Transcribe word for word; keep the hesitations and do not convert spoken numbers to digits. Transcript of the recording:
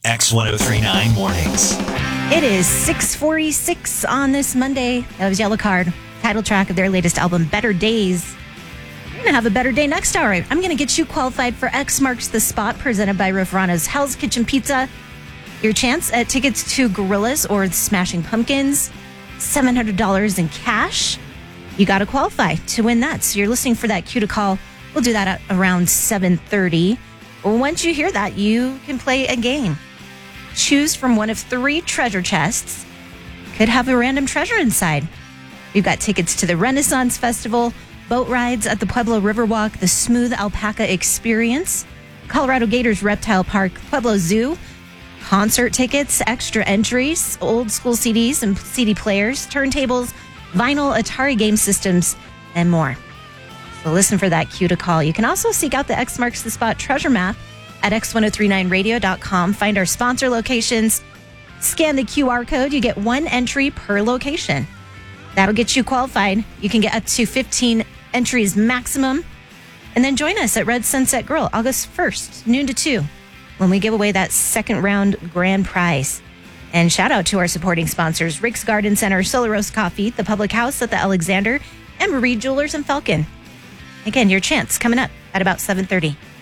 X ten thirty-nine Mornings. It is six forty-six on this Monday. That was Yellow Card, title track of their latest album, Better Days. You're going to have a better day next hour. I'm going to get you qualified for X Marks the Spot, presented by Rofrano's Hell's Kitchen Pizza. Your chance at tickets to Gorillas or Smashing Pumpkins, seven hundred dollars in cash. You got to qualify to win that. So you're listening for that cue to call. We'll do that at around seven thirty. Once you hear that, you can play a game. Choose from one of three treasure chests. Could have a random treasure inside. We've got tickets to the Renaissance Festival, boat rides at the Pueblo Riverwalk, the Smooth Alpaca Experience, Colorado Gators Reptile Park, Pueblo Zoo, concert tickets, extra entries, old school C Ds and C D players, turntables, vinyl, Atari game systems, and more. So listen for that cue to call. You can also seek out the X Marks the Spot treasure map at x ten thirty-nine radio dot com. Find our sponsor locations. Scan the Q R code. You get one entry per location. That'll get you qualified. You can get up to fifteen entries maximum. And then join us at Red Sunset Grill August first, noon to two, when we give away that second round grand prize. And shout out to our supporting sponsors, Rick's Garden Center, Solar Roast Coffee, the Public House at the Alexander, and Marie Jewelers and Falcon. Again, your chance coming up at about seven thirty.